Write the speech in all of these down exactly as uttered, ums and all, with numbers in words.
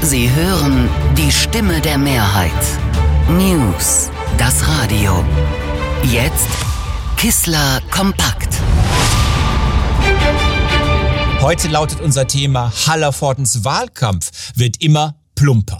Sie hören die Stimme der Mehrheit. News, das Radio. Jetzt Kissler kompakt. Heute lautet unser Thema: Hallervordens Wahlkampf wird immer plumper.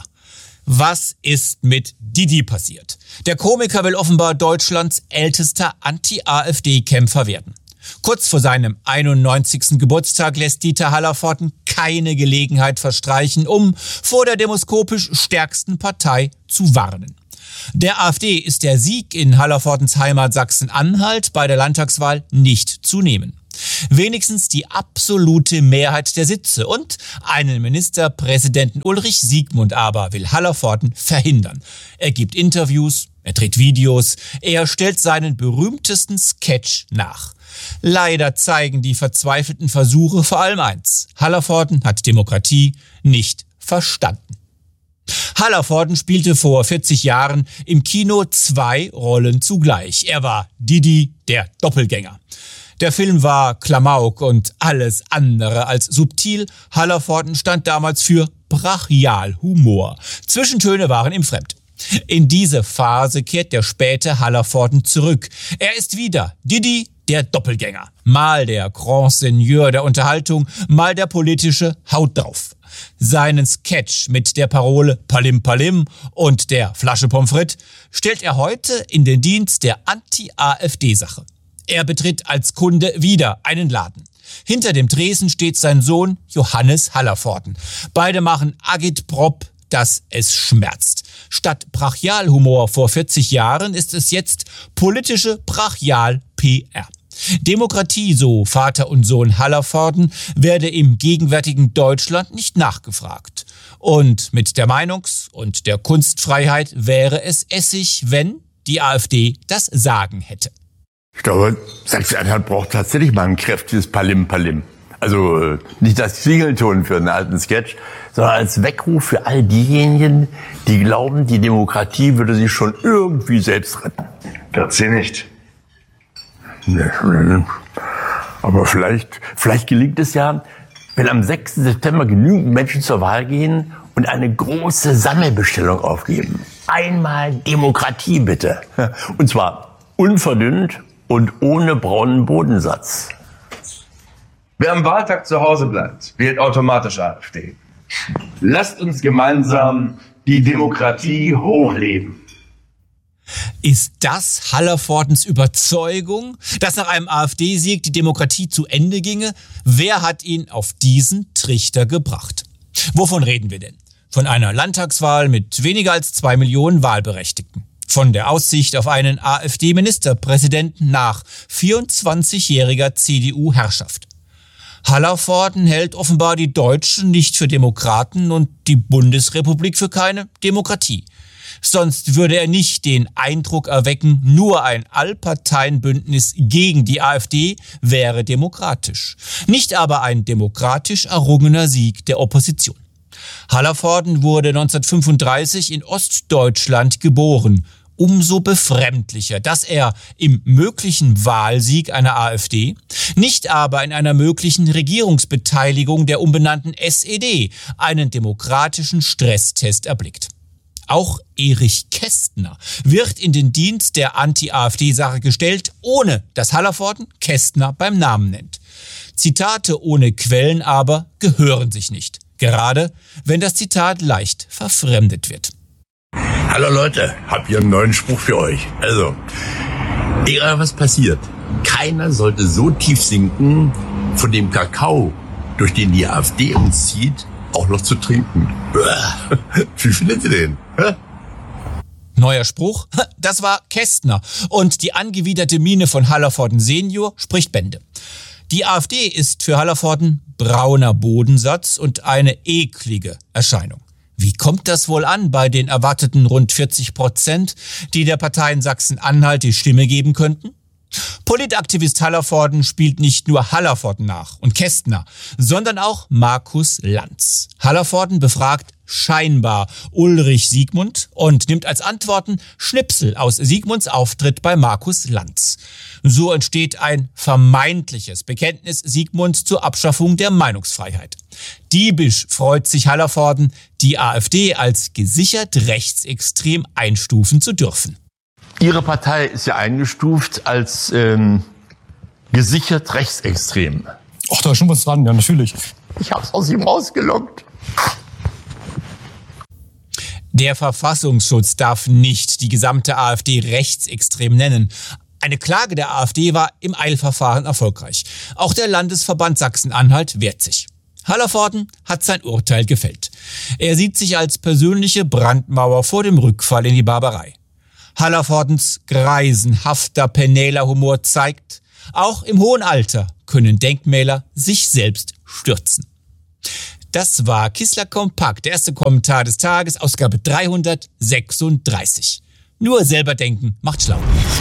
Was ist mit Didi passiert? Der Komiker will offenbar Deutschlands ältester Anti-AfD-Kämpfer werden. Kurz vor seinem einundneunzigsten Geburtstag lässt Dieter Hallervorden keine Gelegenheit verstreichen, um vor der demoskopisch stärksten Partei zu warnen. Der AfD ist der Sieg in Hallervordens Heimat Sachsen-Anhalt bei der Landtagswahl nicht zu nehmen. Wenigstens die absolute Mehrheit der Sitze und einen Ministerpräsidenten Ulrich Siegmund aber will Hallervorden verhindern. Er gibt Interviews, er dreht Videos, er stellt seinen berühmtesten Sketch nach. Leider zeigen die verzweifelten Versuche vor allem eins: Hallervorden hat Demokratie nicht verstanden. Hallervorden spielte vor vierzig Jahren im Kino zwei Rollen zugleich. Er war Didi, der Doppelgänger. Der Film war Klamauk und alles andere als subtil. Hallervorden stand damals für Brachialhumor. Zwischentöne waren ihm fremd. In diese Phase kehrt der späte Hallervorden zurück. Er ist wieder Didi, der Doppelgänger. Mal der Grand Seigneur der Unterhaltung, mal der politische Haut drauf. Seinen Sketch mit der Parole Palim Palim und der Flasche Pommes frites stellt er heute in den Dienst der Anti-AfD-Sache. Er betritt als Kunde wieder einen Laden. Hinter dem Tresen steht sein Sohn Johannes Hallervorden. Beide machen Agitprop, dass es schmerzt. Statt Brachialhumor vor vierzig Jahren ist es jetzt politische Brachial-P R. Demokratie, so Vater und Sohn Hallervorden, werde im gegenwärtigen Deutschland nicht nachgefragt. Und mit der Meinungs- und der Kunstfreiheit wäre es Essig, wenn die AfD das Sagen hätte. Ich glaube, Sachsen-Anhalt braucht tatsächlich mal ein kräftiges Palim Palim. Also nicht als Klingelton für einen alten Sketch, sondern als Weckruf für all diejenigen, die glauben, die Demokratie würde sich schon irgendwie selbst retten. Wird sie nicht. Aber vielleicht, vielleicht gelingt es ja, wenn am sechsten September genügend Menschen zur Wahl gehen und eine große Sammelbestellung aufgeben. Einmal Demokratie bitte. Und zwar unverdünnt und ohne braunen Bodensatz. Wer am Wahltag zu Hause bleibt, wählt automatisch AfD. Lasst uns gemeinsam die Demokratie hochleben. Ist das Hallervordens Überzeugung, dass nach einem AfD-Sieg die Demokratie zu Ende ginge? Wer hat ihn auf diesen Trichter gebracht? Wovon reden wir denn? Von einer Landtagswahl mit weniger als zwei Millionen Wahlberechtigten. Von der Aussicht auf einen AfD-Ministerpräsidenten nach vierundzwanzigjähriger C D U-Herrschaft. Hallervorden hält offenbar die Deutschen nicht für Demokraten und die Bundesrepublik für keine Demokratie. Sonst würde er nicht den Eindruck erwecken, nur ein Allparteienbündnis gegen die AfD wäre demokratisch. Nicht aber ein demokratisch errungener Sieg der Opposition. Hallervorden wurde neunzehnhundertfünfunddreißig in Ostdeutschland geboren. Umso befremdlicher, dass er im möglichen Wahlsieg einer AfD, nicht aber in einer möglichen Regierungsbeteiligung der umbenannten S E D einen demokratischen Stresstest erblickt. Auch Erich Kästner wird in den Dienst der Anti-AfD-Sache gestellt, ohne dass Hallervorden Kästner beim Namen nennt. Zitate ohne Quellen aber gehören sich nicht, gerade wenn das Zitat leicht verfremdet wird. Hallo Leute, hab hier einen neuen Spruch für euch. Also, egal was passiert, keiner sollte so tief sinken, von dem Kakao, durch den die AfD uns zieht, auch noch zu trinken. Wie findet ihr den? Hä? Neuer Spruch? Das war Kästner. Und die angewiderte Miene von Hallervorden Senior spricht Bände. Die AfD ist für Hallervorden brauner Bodensatz und eine eklige Erscheinung. Wie kommt das wohl an bei den erwarteten rund vierzig Prozent, die der Partei in Sachsen-Anhalt die Stimme geben könnten? Politaktivist Hallervorden spielt nicht nur Hallervorden nach und Kästner, sondern auch Markus Lanz. Hallervorden befragt scheinbar Ulrich Siegmund und nimmt als Antworten Schnipsel aus Siegmunds Auftritt bei Markus Lanz. So entsteht ein vermeintliches Bekenntnis Siegmunds zur Abschaffung der Meinungsfreiheit. Diebisch freut sich Hallervorden, die AfD als gesichert rechtsextrem einstufen zu dürfen. Ihre Partei ist ja eingestuft als ähm, gesichert rechtsextrem. Ach, da ist schon was dran, ja, natürlich. Ich hab's aus ihm rausgelockt. Der Verfassungsschutz darf nicht die gesamte AfD rechtsextrem nennen. Eine Klage der AfD war im Eilverfahren erfolgreich. Auch der Landesverband Sachsen-Anhalt wehrt sich. Hallervorden hat sein Urteil gefällt. Er sieht sich als persönliche Brandmauer vor dem Rückfall in die Barbarei. Hallervordens greisenhafter Penela-Humor zeigt, auch im hohen Alter können Denkmäler sich selbst stürzen. Das war Kissler Kompakt, der erste Kommentar des Tages, Ausgabe dreihundertsechsunddreißig. Nur selber denken macht schlau.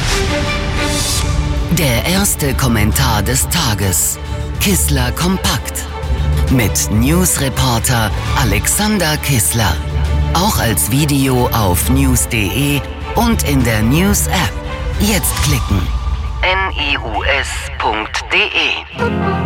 Der erste Kommentar des Tages. Kissler Kompakt. Mit Newsreporter Alexander Kissler. Auch als Video auf news punkt de und in der News-App. Jetzt klicken. news punkt de